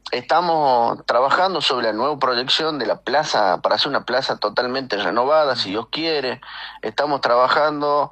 estamos trabajando sobre la nueva proyección de la plaza, para hacer una plaza totalmente renovada, si Mm, Dios quiere. Estamos trabajando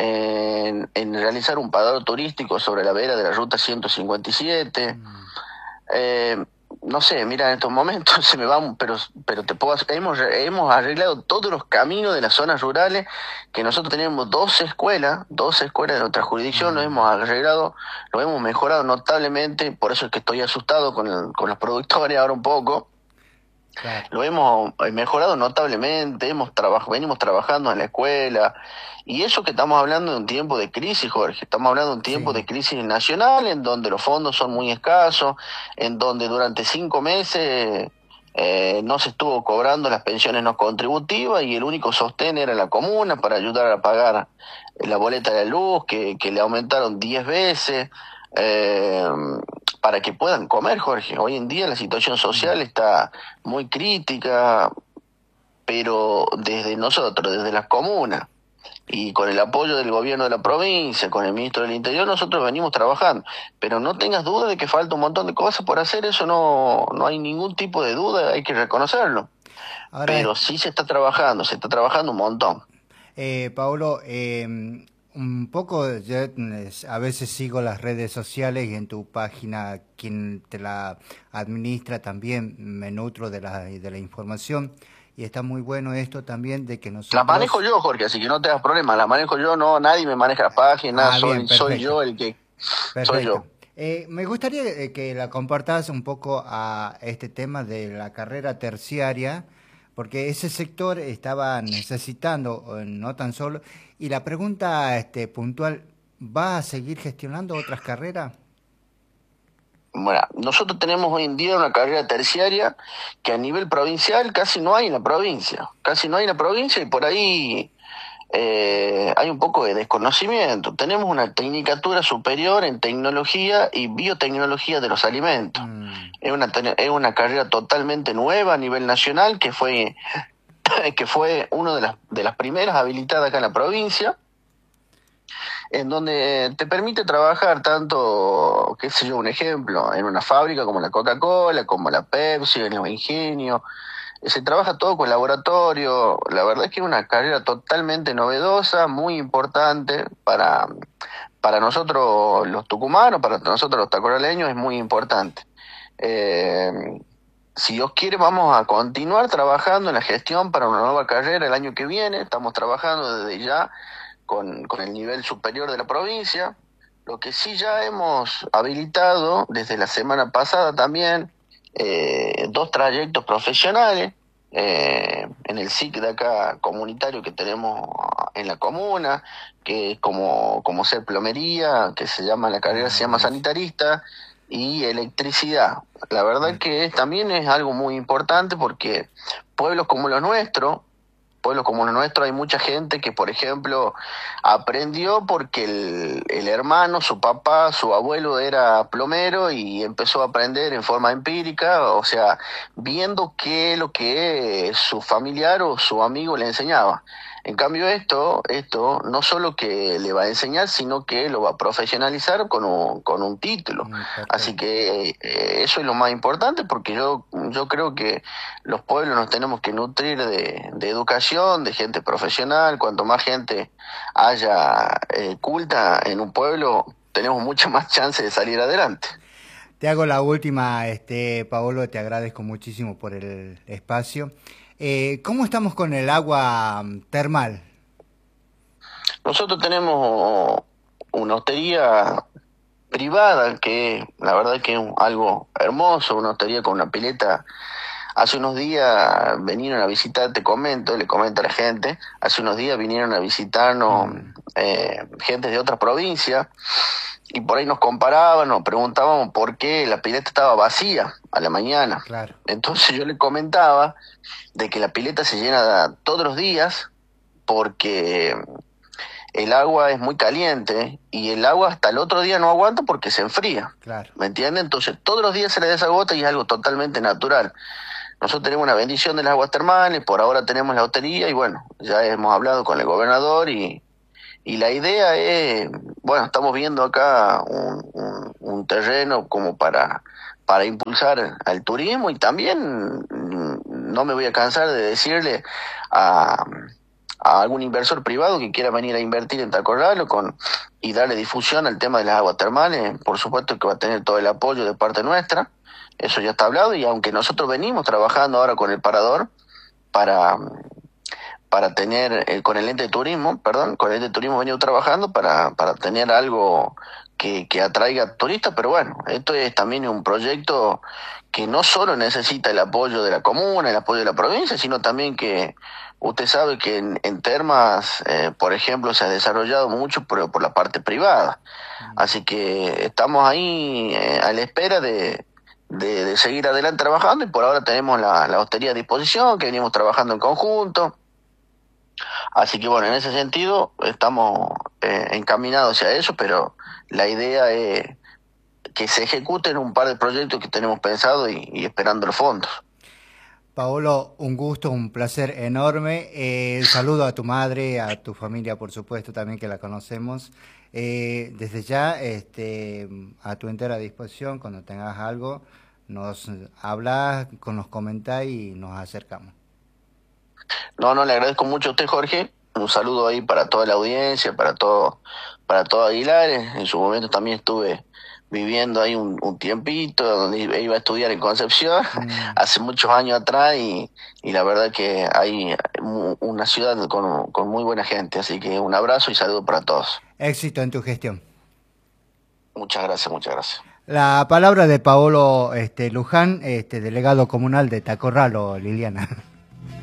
en realizar un parador turístico sobre la vera de la ruta 157. mm. Eh, no sé, mira, en estos momentos se me van, pero te puedo, hemos arreglado todos los caminos de las zonas rurales, que nosotros tenemos 12 escuelas de nuestra jurisdicción, los hemos Ah, arreglado, lo hemos mejorado notablemente, por eso es que estoy asustado con los productores ahora un poco. claro. Lo hemos mejorado notablemente, venimos trabajando en la escuela, y eso que estamos hablando de un tiempo de crisis, Jorge, estamos hablando de un tiempo de Sí. crisis nacional, en donde los fondos son muy escasos, en donde durante 5 meses no se estuvo cobrando las pensiones no contributivas, y el único sostén era la comuna para ayudar a pagar la boleta de luz, que le aumentaron 10 veces. Eh, para que puedan comer, Jorge. Hoy en día la situación Mm. social está muy crítica, pero desde nosotros, desde las comunas, y con el apoyo del gobierno de la provincia, con el ministro del Interior, nosotros venimos trabajando. Pero no tengas duda de que falta un montón de cosas por hacer, eso no hay ningún tipo de duda, hay que reconocerlo. Ahora, Pero sí se está trabajando un montón. Paulo, un poco, yo a veces sigo las redes sociales y en tu página, quien te la administra también, me nutro de la información y está muy bueno esto también de que La manejo nosotros... yo, Jorge, así que no te das problema, la manejo yo, no, nadie me maneja la página, Ah, bien, soy perfecto. yo el que, soy Perfecto. yo. Me gustaría que la compartas un poco a este tema de la carrera terciaria, porque ese sector estaba necesitando, no tan solo, y la pregunta puntual, ¿va a seguir gestionando otras carreras? Bueno, nosotros tenemos hoy en día una carrera terciaria que a nivel provincial casi no hay en la provincia, casi no hay en la provincia, y por ahí hay un poco de desconocimiento. Tenemos una tecnicatura superior en tecnología y biotecnología de los alimentos. Mm, Es una carrera totalmente nueva a nivel nacional, que fue una de las primeras habilitadas acá en la provincia, en donde te permite trabajar tanto, qué sé yo, un ejemplo, en una fábrica como la Coca-Cola, como la Pepsi, en los ingenios. Se trabaja todo con laboratorio. La verdad es que es una carrera totalmente novedosa, muy importante para nosotros los tucumanos, para nosotros los tacoraleños, es muy importante. Eh, si Dios quiere, vamos a continuar trabajando en la gestión para una nueva carrera el año que viene. Estamos trabajando desde ya con el nivel superior de la provincia. Lo que sí ya hemos habilitado desde la semana pasada también, dos trayectos profesionales en el SIC de acá comunitario que tenemos en la comuna, que es como ser plomería, que se llama, la carrera ah, se llama buenísimo. sanitarista, y electricidad. La verdad Mm, que también es algo muy importante, porque pueblos como los nuestros, pueblos como el nuestro, hay mucha gente que, por ejemplo, aprendió porque el hermano, su papá, su abuelo era plomero, y empezó a aprender en forma empírica, o sea, viendo qué es lo que su familiar o su amigo le enseñaba. En cambio, esto no solo que le va a enseñar, sino que lo va a profesionalizar con un título. Así perfecto. que eso es lo más importante, porque yo creo que los pueblos nos tenemos que nutrir de educación, de gente profesional. Cuanto más gente haya culta en un pueblo, tenemos mucha más chance de salir adelante. Te hago la última, Paolo, te agradezco muchísimo por el espacio. ¿Cómo estamos con el agua termal? Nosotros tenemos una hostería privada, que la verdad que es algo hermoso, una hostería con una pileta. Hace unos días vinieron a visitar, te comento, le comento a la gente, hace unos días vinieron a visitarnos Mm, gente de otras provincias, y por ahí nos comparaban, nos preguntábamos por qué la pileta estaba vacía a la mañana. claro, Entonces yo le comentaba de que la pileta se llena todos los días, porque el agua es muy caliente, y el agua hasta el otro día no aguanta porque se enfría. claro. ¿Me entiendes? Entonces todos los días se le desagota, y es algo totalmente natural. Nosotros tenemos una bendición de las aguas termales, por ahora tenemos la hotería, y bueno, ya hemos hablado con el gobernador, y la idea es, bueno, estamos viendo acá un terreno como para impulsar al turismo y también no me voy a cansar de decirle a, a algún inversor privado que quiera venir a invertir en Tacorralo y darle difusión al tema de las aguas termales, por supuesto que va a tener todo el apoyo de parte nuestra, eso ya está hablado y aunque nosotros venimos trabajando ahora con el parador para tener, con el ente de turismo, perdón, con el ente de turismo venimos trabajando para tener algo que atraiga turistas, pero bueno, esto es también un proyecto que no solo necesita el apoyo de la comuna, el apoyo de la provincia, sino también que usted sabe que en Termas, por ejemplo, se ha desarrollado mucho por la parte privada. Así que estamos ahí a la espera de seguir adelante trabajando y por ahora tenemos la hostería a disposición, que venimos trabajando en conjunto. Así que bueno, en ese sentido estamos encaminados hacia eso, pero la idea es que se ejecuten un par de proyectos que tenemos pensado y esperando los fondos. Paolo, un gusto, un placer enorme. Saludo a tu madre, a tu familia, por supuesto, también que la conocemos. Desde ya, a tu entera disposición, cuando tengas algo, nos hablas, nos comentás y nos acercamos. No, no, le agradezco mucho a usted, Jorge. Un saludo ahí para toda la audiencia, para todo Aguilar. En su momento también estuve viviendo ahí un tiempito, donde iba a estudiar en Concepción, Mm, hace muchos años atrás, y la verdad que hay una ciudad con muy buena gente. Así que un abrazo y saludo para todos. éxito en tu gestión. Muchas gracias, muchas gracias. La palabra de Paolo Luján, delegado comunal de Tacorralo, Liliana.